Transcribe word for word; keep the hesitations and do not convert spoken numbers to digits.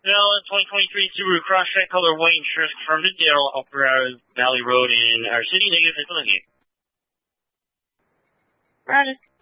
Now, twenty twenty-three Subaru Crosstrek color white insurance confirmed to Dale Opera Valley Road in our city. Negative, it's on the gate. Roger.